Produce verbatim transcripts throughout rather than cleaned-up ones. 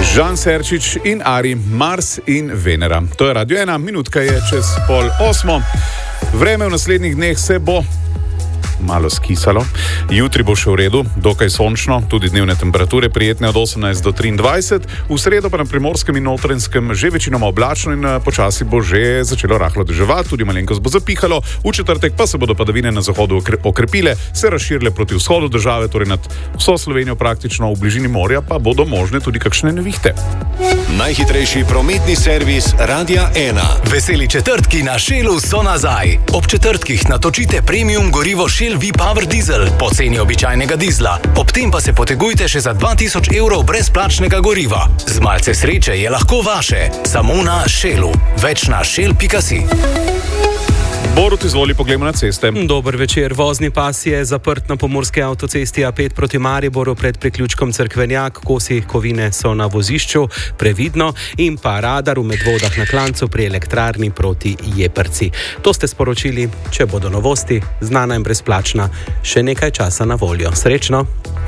Žan Serčič in Ari, Mars in Venera. To je Radio ena, minutka je čez pol osmo. Vreme v naslednjih dneh se bo malo skisalo. Jutri bo še v redu, dokaj sončno, tudi dnevne temperature prijetne od osemnajst do triindvajset. V sredo pa na Primorskem in Notranjskem že večinoma oblačno in počasi bo že začelo rahlo deževati, tudi malenkost bo zapihalo. V četrtek pa se bodo padavine na zahodu okrepile, se razširile proti vzhodu države, torej nad vso Slovenijo praktično, v bližini morja pa bodo možne tudi kakšne nevihte. Najhitrejši prometni servis Radia ena. Veseli četrtki na Shellu so nazaj. Ob četrtkih natočite premium gorivo Shell V-Power Diesel po ceni običajnega dizla. Ob tem pa se potegujte še za dva tisoč evrov brezplačnega goriva. Z malce sreče je lahko vaše. Samo na Shellu. Več na shell pika si. Borut, izvoli, poglejmo na ceste. Dober večer. Vozni pas je zaprt na pomurski avtocesti A pet proti Mariboru pred priključkom Cerkvenjak. Kosi kovine so na vozišču, previdno, in pa radar v Medvodah na Klancu pri elektrarni proti Jeprci. To ste sporočili, če bodo novosti, znana in brezplačna, še nekaj časa na voljo. Srečno!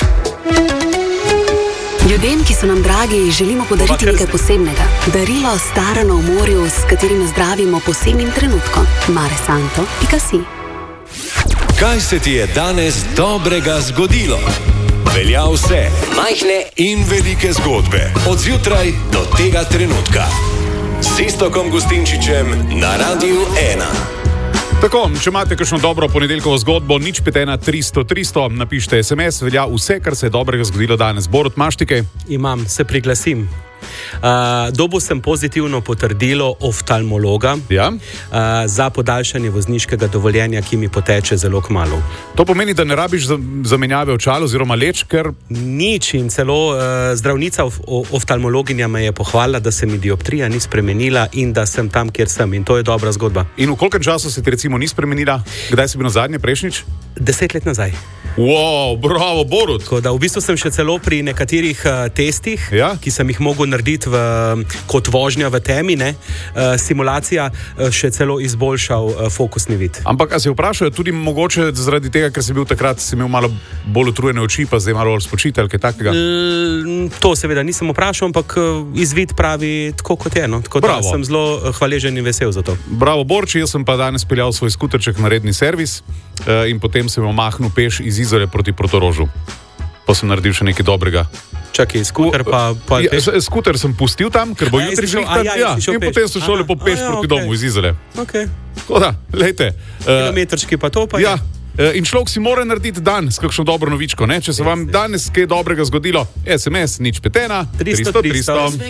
Ljudem, ki so nam dragi, želimo podariti nekaj posebnega. Darilo starano v morju, s katerim zdravimo posebnim trenutkom. mare santo pika si. Kaj se ti je danes dobrega zgodilo? Velja vse, majhne in velike zgodbe, od zjutraj do tega trenutka. S Iztokom Gustinčičem na Radiu ena. Tako, če imate kakšno dobro ponedeljkovo zgodbo, nič pet ena tristo tristo, napišite es em es, velja vse, kar se je dobrega zgodilo danes. Borut, imaš ti kaj? Imam, se priglasim. Uh, dobil sem pozitivno potrdilo oftalmologa ja? uh, za podaljšanje vozniškega dovoljenja, ki mi poteče zelo kmalu. To pomeni, da ne rabiš zamenjave očal oziroma leč, ker... Nič, in celo uh, zdravnica of, oftalmologinja me je pohvalila, da se mi dioptrija ni spremenila in da sem tam, kjer sem, in to je dobra zgodba. In v kolkem času se ti recimo ni spremenila? Kdaj si bil na zadnje, prejšnjič? Deset let nazaj. Wow, bravo, Borut. Tako da v bistvu sem še celo pri nekaterih uh, testih, ja? ki sem jih mogel narediti v, kot vožnja v temi, ne, uh, simulacija uh, še celo izboljšal uh, fokusni vid. Ampak a se vprašajo tudi mogoče zaradi tega, ker si bil takrat, si imel malo bolj utrujene oči, pa zdaj malo spočite ali kaj takega? L, to seveda nisem vprašal, ampak uh, izvid pravi tako kot je. No. Tako da sem zelo hvaležen in vesel za to. Bravo, Borči, jaz sem pa danes peljal svoj skuterček na redni servis uh, in potem sem omahnil peš iz Izole proti Portorožu. Pa sem naredil še nekaj dobrega. Čakaj, skuter pa... pa ja, skuter sem pustil tam, ker bo a, jutri šel tam, ja, ja, in peš. Potem sem šel lepo peš a, ja, proti okay. domu iz Izole. Ok. Tako da, lejte. Kilometrčki pa to pa ja. je. In človek si mora narediti dan s kakšno dobro novičko, ne? Če se vam danes kaj dobrega zgodilo, es em es, nič pet ena tristo tristo.